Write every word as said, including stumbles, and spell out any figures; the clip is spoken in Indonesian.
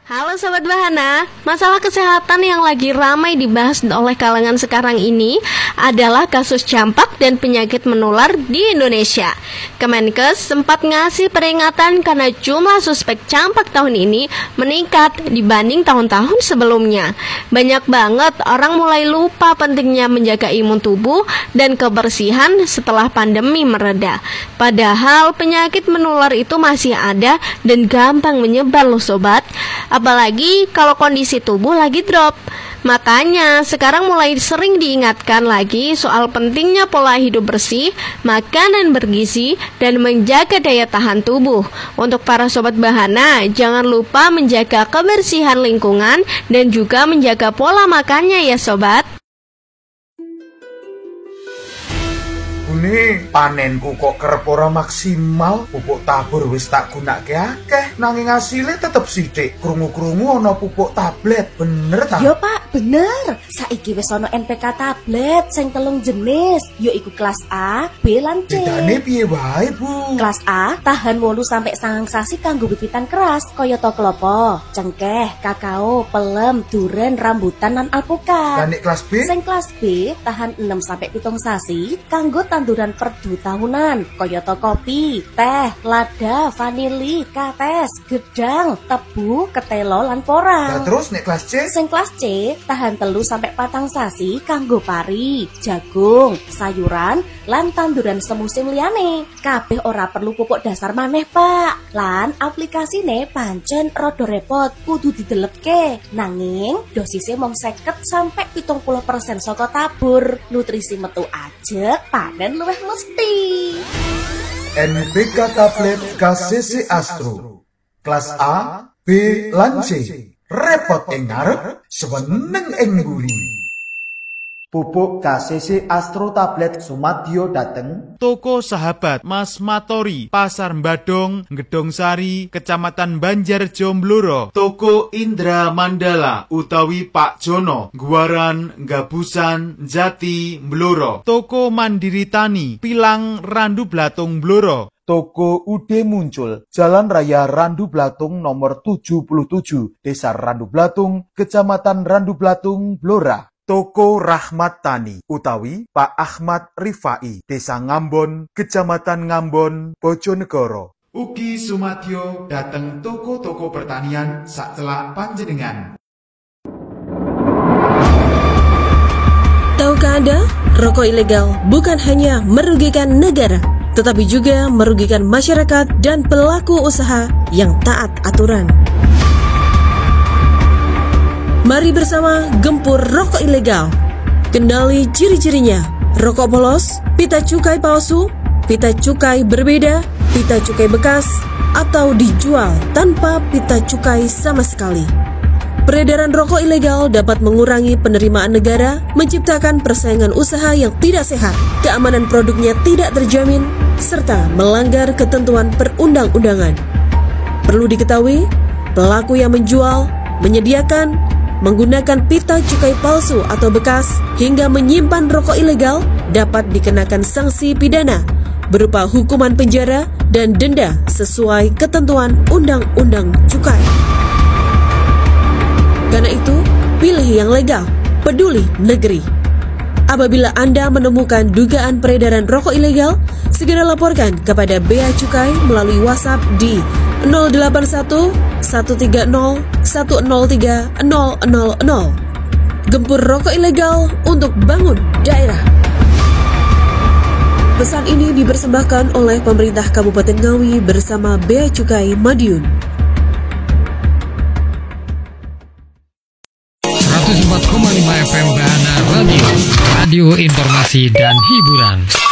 Halo Sobat Bahana, masalah kesehatan yang lagi ramai dibahas oleh kalangan sekarang ini adalah kasus campak dan penyakit menular di Indonesia. Kemenkes sempat ngasih peringatan karena jumlah suspek campak tahun ini meningkat dibanding tahun-tahun sebelumnya. Banyak banget orang mulai lupa pentingnya menjaga imun tubuh dan kebersihan setelah pandemi mereda. Padahal penyakit menular itu masih ada dan gampang menyebar loh Sobat. Apalagi kalau kondisi tubuh lagi drop. Makanya sekarang mulai sering diingatkan lagi soal pentingnya pola hidup bersih, makanan bergizi, dan menjaga daya tahan tubuh. Untuk para Sobat Bahana, jangan lupa menjaga kebersihan lingkungan dan juga menjaga pola makannya ya Sobat. Ini panenku kok kerep ora maksimal, pupuk tabur wis tak gunake akeh, nanging asile tetep sithik. Krungu-krungu ana pupuk tablet, bener ta? Yo Pak, bener. Saiki wis ana N P K tablet sing telung jenis, yaiku kelas A, B lan C. Bedane piye wae, Bu? Kelas A tahan wolu sampai sangang sasi kanggo wiwitan keras, kaya to klopo, cengkeh, kakao, pelem, duren, rambutan lan alpukat. Lan nek kelas B? Sing kelas B tahan enam sampai pitung sasi kanggo tanduran perdu tahunan, kaya to kopi, teh, lada, vanili, kates, gedang, tebu, ketelo lan porang. Nah terus nek kelas C? Sing kelas C tahan telu sampai patang sasi kanggo pari, jagung, sayuran, lan tanduran semusim liyane. Kabeh ora perlu pupuk dasar maneh, Pak. Lan aplikasine pancen rada repot, kudu didelepke. Nanging dosisnya mung seket sampai pitung puluh persen saka tabur. Nutrisi metu ajeg, panen luwih mesti. N P K tablet K C C Astro. Kelas A, B lan C. Repot ing ngarep, seneng ing mburi. Pupuk K C C Astro tablet Sumadyo dateng Toko Sahabat Mas Matori, Pasar Mbadong, Gedong Sari, Kecamatan Banjarjo Blora. Toko Indra Mandala utawi Pak Jono, Guaran, Gabusan, Jati, Blora. Toko Mandiri Tani, Pilang, Randu Blatung, Blora. Toko Ude Muncul, Jalan Raya Randu Blatung nomor tujuh puluh tujuh, Desa Randu Blatung, Kecamatan Randu Blatung, Blora. Toko Rahmat Tani utawi Pak Ahmad Rifai, Desa Ngambon, Kecamatan Ngambon, Bojonegoro. Ugi Sumadyo dateng toko-toko pertanian sacelak panjenengan. Tahukah Anda, rokok ilegal bukan hanya merugikan negara, tetapi juga merugikan masyarakat dan pelaku usaha yang taat aturan. Mari bersama gempur rokok ilegal. Kenali ciri-cirinya: rokok polos, pita cukai palsu, pita cukai berbeda, pita cukai bekas, atau dijual tanpa pita cukai sama sekali. Peredaran rokok ilegal dapat mengurangi penerimaan negara, menciptakan persaingan usaha yang tidak sehat, keamanan produknya tidak terjamin, serta melanggar ketentuan perundang-undangan. Perlu diketahui, pelaku yang menjual, menyediakan, menggunakan pita cukai palsu atau bekas, hingga menyimpan rokok ilegal dapat dikenakan sanksi pidana berupa hukuman penjara dan denda sesuai ketentuan Undang-Undang Cukai. Karena itu, pilih yang legal, peduli negeri. Apabila Anda menemukan dugaan peredaran rokok ilegal, segera laporkan kepada Bea Cukai melalui WhatsApp di nol delapan satu satu tiga nol satu nol tiga nol nol nol. Gempur rokok ilegal untuk bangun daerah. Pesan ini dipersembahkan oleh pemerintah Kabupaten Ngawi bersama Bea Cukai Madiun. seratus empat koma lima F M Bahana Radio, radio informasi dan hiburan.